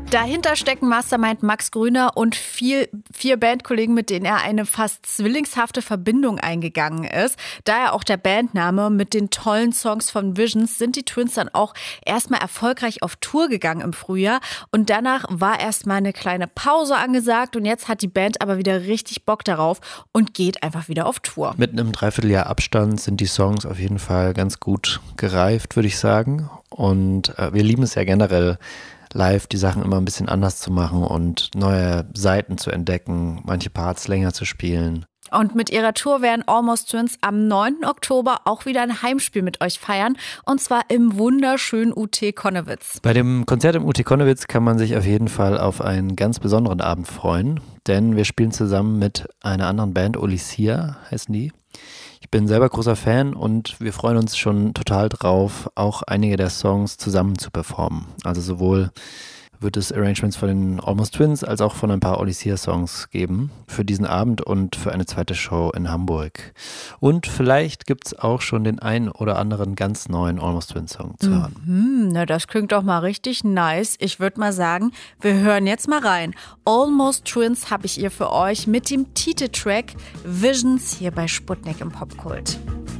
Dahinter stecken Mastermind Max Grüner und vier Bandkollegen, mit denen er eine fast zwillingshafte Verbindung eingegangen ist. Daher auch der Bandname. Mit den tollen Songs von Visions sind die Twins dann auch erstmal erfolgreich auf Tour gegangen im Frühjahr. Und danach war erstmal eine kleine Pause angesagt. Und jetzt hat die Band aber wieder richtig Bock darauf und geht einfach wieder auf Tour. Mit einem Dreivierteljahr Abstand sind die Songs auf jeden Fall ganz gut gereift, würde ich sagen. Und wir lieben es ja generell, live die Sachen immer ein bisschen anders zu machen und neue Seiten zu entdecken, manche Parts länger zu spielen. Und mit ihrer Tour werden Almost Twins am 9. Oktober auch wieder ein Heimspiel mit euch feiern. Und zwar im wunderschönen UT Connewitz. Bei dem Konzert im UT Connewitz kann man sich auf jeden Fall auf einen ganz besonderen Abend freuen. Denn wir spielen zusammen mit einer anderen Band, Olysea heißen die. Ich bin selber großer Fan und wir freuen uns schon total drauf, auch einige der Songs zusammen zu performen. Also sowohl wird es Arrangements von den Almost Twins als auch von ein paar Olysea-Songs geben für diesen Abend und für eine zweite Show in Hamburg. Und vielleicht gibt es auch schon den einen oder anderen ganz neuen Almost Twins-Song zu hören. Na, das klingt doch mal richtig nice. Ich würde mal sagen, wir hören jetzt mal rein. Almost Twins habe ich hier für euch mit dem Titeltrack Visions hier bei Sputnik im Popkult.